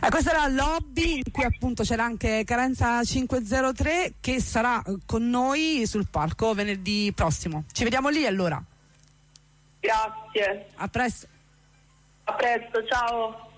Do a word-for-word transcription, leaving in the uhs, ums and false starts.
Eh, questa era Lobby, in cui appunto c'era anche Carenza cinquecentotre, che sarà con noi sul palco venerdì prossimo. Ci vediamo lì allora. Grazie. A presto. A presto, ciao.